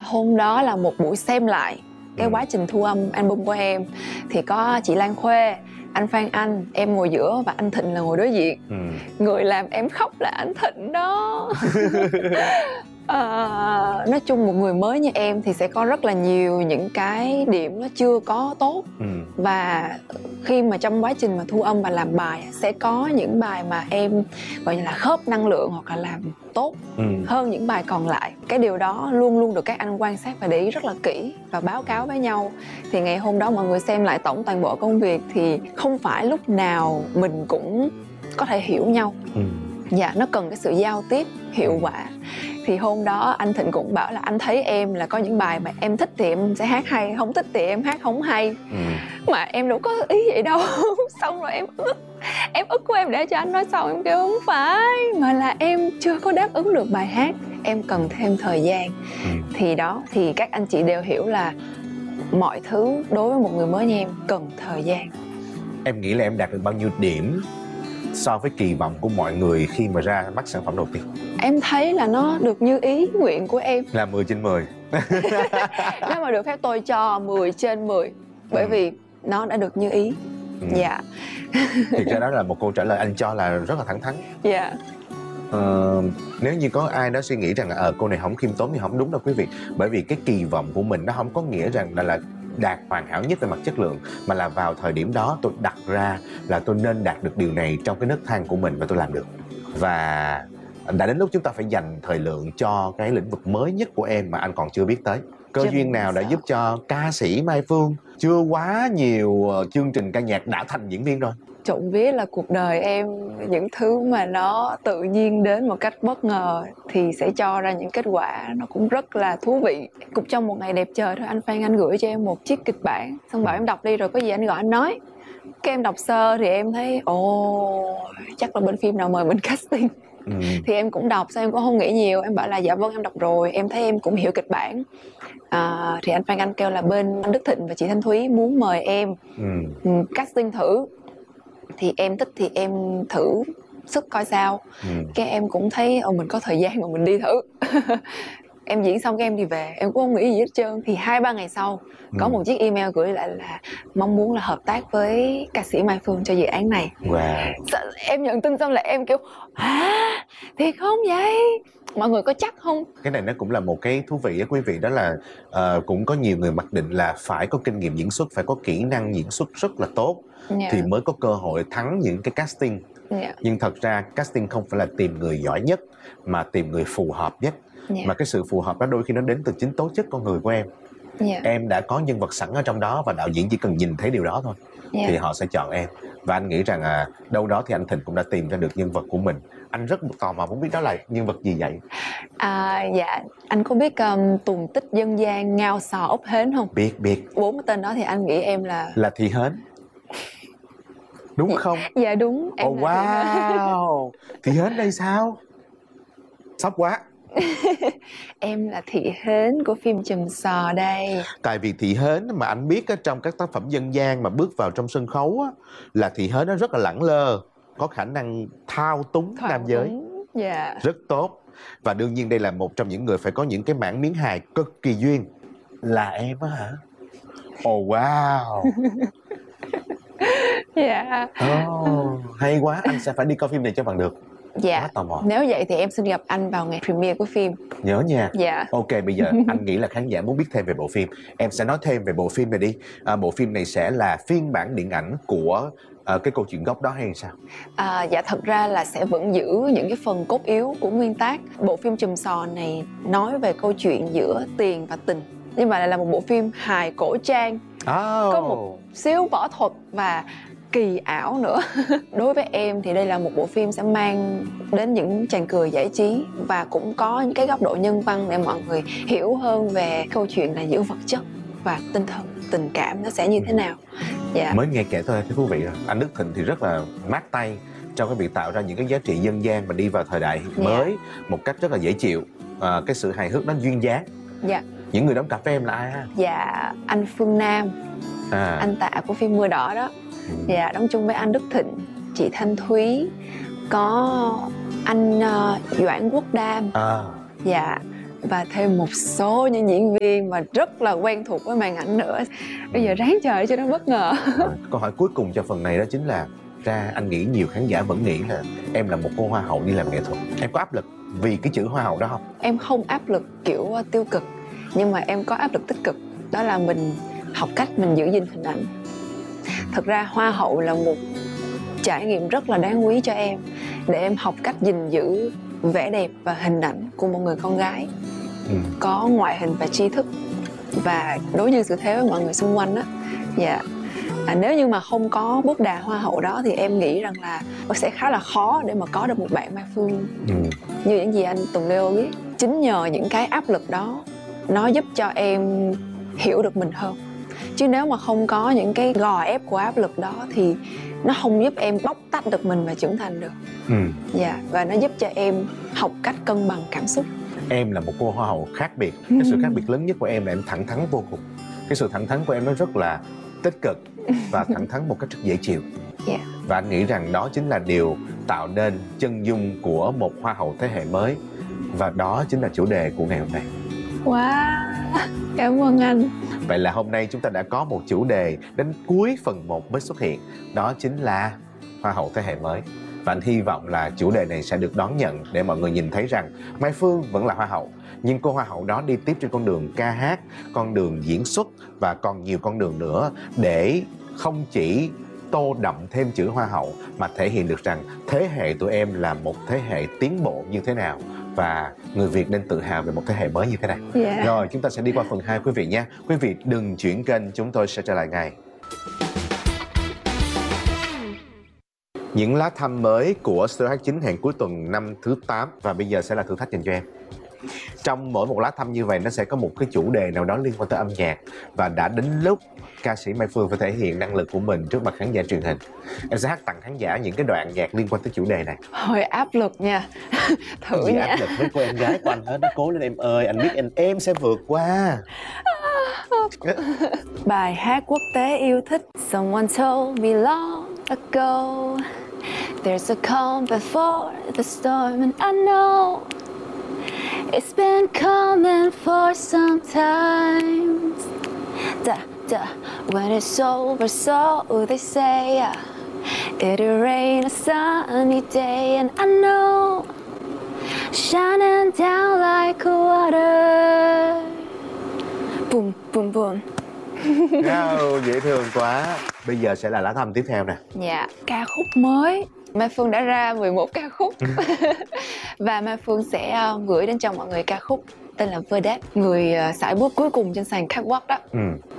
hôm đó là một buổi xem lại cái quá trình thu âm album của em. Thì có chị Lan Khuê, anh Phan Anh, em ngồi giữa và anh Thịnh là ngồi đối diện. Người làm em khóc là anh Thịnh đó. Nói chung một người mới như em thì sẽ có rất là nhiều những cái điểm nó chưa có tốt. Và khi mà trong quá trình mà thu âm và làm bài sẽ có những bài mà em gọi như là khớp năng lượng hoặc là làm tốt hơn những bài còn lại. Cái điều đó luôn luôn được các anh quan sát và để ý rất là kỹ và báo cáo với nhau. Thì ngày hôm đó mọi người xem lại tổng toàn bộ công việc thì không phải lúc nào mình cũng có thể hiểu nhau. Dạ, nó cần cái sự giao tiếp hiệu quả. Thì hôm đó anh Thịnh cũng bảo là anh thấy em là có những bài mà em thích thì em sẽ hát hay, không thích thì em hát không hay. Mà em đâu có ý vậy đâu. Xong rồi em ức của em để cho anh nói xong, em kêu không phải, mà là em chưa có đáp ứng được bài hát, em cần thêm thời gian. Thì đó, thì các anh chị đều hiểu là mọi thứ đối với một người mới như em cần thời gian. Em nghĩ là em đạt được bao nhiêu điểm so với kỳ vọng của mọi người khi mà ra mắt sản phẩm đầu tiên? Em thấy là nó được như ý nguyện của em. Là 10 trên 10. Nếu mà được phép tôi cho 10 trên 10. Bởi vì nó đã được như ý. Dạ. Thực ra đó là một câu trả lời anh cho là rất là thẳng thắn. Dạ. Nếu như có ai đó suy nghĩ rằng cô này không khiêm tốn thì không đúng đâu quý vị. Bởi vì cái kỳ vọng của mình nó không có nghĩa rằng là đạt hoàn hảo nhất về mặt chất lượng, mà là vào thời điểm đó tôi đặt ra là tôi nên đạt được điều này trong cái nấc thang của mình và tôi làm được. Và đã đến lúc chúng ta phải dành thời lượng cho cái lĩnh vực mới nhất của em mà anh còn chưa biết tới. Cơ duyên nào đã giúp cho ca sĩ Mai Phương chưa quá nhiều chương trình ca nhạc đã thành diễn viên rồi? Trộm vía là cuộc đời em, những thứ mà nó tự nhiên đến một cách bất ngờ thì sẽ cho ra những kết quả nó cũng rất là thú vị. Cũng trong một ngày đẹp trời thôi, anh Phan Anh gửi cho em một chiếc kịch bản, xong bảo em đọc đi rồi có gì anh gọi anh nói. Cái em đọc sơ thì em thấy chắc là bên phim nào mời mình casting. Thì em cũng đọc, sao em cũng không nghĩ nhiều, em bảo là dạ vâng em đọc rồi, em thấy em cũng hiểu kịch bản. Thì anh Phan Anh kêu là bên anh Đức Thịnh và chị Thanh Thúy muốn mời em casting thử. Thì em thích thì em thử sức coi sao. Cái em cũng thấy mình có thời gian mà mình đi thử. Em diễn xong cái em đi về, em cũng không nghĩ gì hết trơn. Thì 2-3 ngày sau có một chiếc email gửi lại là mong muốn là hợp tác với ca sĩ Mai Phương cho dự án này. Em nhận tin xong là em kiểu hả? Thiệt không vậy? Mọi người có chắc không? Cái này nó cũng là một cái thú vị á quý vị, đó là cũng có nhiều người mặc định là phải có kinh nghiệm diễn xuất, phải có kỹ năng diễn xuất rất là tốt thì mới có cơ hội thắng những cái casting. Nhưng thật ra casting không phải là tìm người giỏi nhất mà tìm người phù hợp nhất. Mà cái sự phù hợp đó đôi khi nó đến từ chính tố chất con người của em. Em đã có nhân vật sẵn ở trong đó và đạo diễn chỉ cần nhìn thấy điều đó thôi thì họ sẽ chọn em. Và anh nghĩ rằng đâu đó thì anh Thịnh cũng đã tìm ra được nhân vật của mình. Anh rất tò mò muốn biết đó là nhân vật gì vậy? Dạ, anh có biết tuồng tích dân gian Ngao Sò Ốc Hến không? Biết. 4 cái tên đó thì anh nghĩ em là Thị Hến. Đúng không? Dạ đúng, em wow. Thị Hến đây sao? Sốc quá. Em là Thị Hến của phim Chùm Sò đây. Tại vì Thị Hến mà anh biết trong các tác phẩm dân gian mà bước vào trong sân khấu là Thị Hến nó rất là lẳng lơ, có khả năng thao túng nam giới rất tốt. Và đương nhiên đây là một trong những người phải có những cái mảng miếng hài cực kỳ duyên. Là em á hả? Wow. Hay quá, anh sẽ phải đi coi phim này cho bằng được. Dạ, nếu vậy thì em xin gặp anh vào ngày premiere của phim. Nhớ nha. Dạ. Ok, bây giờ anh nghĩ là khán giả muốn biết thêm về bộ phim. Em sẽ nói thêm về bộ phim này đi. Bộ phim này sẽ là phiên bản điện ảnh của cái câu chuyện gốc đó hay sao? Dạ, thật ra là sẽ vẫn giữ những cái phần cốt yếu của nguyên tác. Bộ phim Chùm Sò này nói về câu chuyện giữa tiền và tình, nhưng mà lại là một bộ phim hài cổ trang. Có một xíu võ thuật và kỳ ảo nữa. Đối với em thì đây là một bộ phim sẽ mang đến những tràng cười giải trí và cũng có những cái góc độ nhân văn để mọi người hiểu hơn về câu chuyện là giữa vật chất và tinh thần, tình cảm nó sẽ như thế nào. Mới nghe kể thôi thấy thú vị rồi. Anh Đức Thịnh thì rất là mát tay trong cái việc tạo ra những cái giá trị dân gian mà đi vào thời đại mới một cách rất là dễ chịu. Cái sự hài hước nó duyên dáng. Những người đóng cặp với em là ai ha? Dạ, anh Phương Nam, anh Tạ của phim Mưa Đỏ đó. Dạ, đóng chung với anh Đức Thịnh, chị Thanh Thúy, có anh Doãn Quốc Đam. Dạ, và thêm một số những diễn viên mà rất là quen thuộc với màn ảnh nữa. Bây giờ ráng chờ cho nó bất ngờ. Câu hỏi cuối cùng cho phần này đó chính là anh nghĩ nhiều khán giả vẫn nghĩ là em là một cô hoa hậu đi làm nghệ thuật. Em có áp lực vì cái chữ hoa hậu đó không? Em không áp lực kiểu tiêu cực, nhưng mà em có áp lực tích cực. Đó là mình học cách mình giữ gìn hình ảnh. Thật ra hoa hậu là một trải nghiệm rất là đáng quý cho em, để em học cách gìn giữ vẻ đẹp và hình ảnh của một người con gái có ngoại hình và tri thức, và đối nhân xử thế với mọi người xung quanh á. Dạ. Nếu như mà không có bước đà hoa hậu đó thì em nghĩ rằng là sẽ khá là khó để mà có được một bạn Mai Phương như những gì anh Tùng Leo biết. Chính nhờ những cái áp lực đó, nó giúp cho em hiểu được mình hơn. Chứ nếu mà không có những cái gò ép của áp lực đó thì nó không giúp em bóc tách được mình và trưởng thành được. Dạ, và nó giúp cho em học cách cân bằng cảm xúc. Em là một cô hoa hậu khác biệt. Cái sự khác biệt lớn nhất của em là em thẳng thắn vô cùng. Cái sự thẳng thắn của em nó rất là tích cực và thẳng thắn một cách rất dễ chịu. Và anh nghĩ rằng đó chính là điều tạo nên chân dung của một hoa hậu thế hệ mới. Và đó chính là chủ đề của ngày hôm nay. Wow, cảm ơn anh. Vậy là hôm nay chúng ta đã có một chủ đề đến cuối phần 1 mới xuất hiện. Đó chính là hoa hậu thế hệ mới. Và anh hy vọng là chủ đề này sẽ được đón nhận để mọi người nhìn thấy rằng Mai Phương vẫn là hoa hậu, nhưng cô hoa hậu đó đi tiếp trên con đường ca hát, con đường diễn xuất và còn nhiều con đường nữa, để không chỉ tô đậm thêm chữ hoa hậu mà thể hiện được rằng thế hệ tụi em là một thế hệ tiến bộ như thế nào và người Việt nên tự hào về một thế hệ mới như thế này. Rồi chúng ta sẽ đi qua phần 2 quý vị nhé. Quý vị đừng chuyển kênh, chúng tôi sẽ trở lại ngay. Những lá thăm mới của Studio H9 hẹn cuối tuần năm thứ 8 và bây giờ sẽ là thử thách dành cho em. Trong mỗi một lá thăm như vậy nó sẽ có một cái chủ đề nào đó liên quan tới âm nhạc, và đã đến lúc ca sĩ Mai Phương phải thể hiện năng lực của mình trước mặt khán giả truyền hình. Em sẽ hát tặng khán giả những cái đoạn nhạc liên quan tới chủ đề này. Hơi áp lực nha. Thử gì nha. Áp lực với cô em gái của anh hết. Nó cố lên em ơi, anh biết em sẽ vượt qua. Bài hát quốc tế yêu thích. Someone told me long ago there's a calm before the storm, and I know it's been coming for some time. When it's over, so they say it'll rain a sunny day, and I know shining down like water. Boom, boom, boom. Wow, dễ thương quá. Bây giờ sẽ là lá thăm tiếp theo nè. Dạ, ca khúc mới. Mai Phương đã ra 11 ca khúc. Và Mai Phương sẽ gửi đến cho mọi người ca khúc tên là Verdette, người sải bước cuối cùng trên sàn catwalk đó.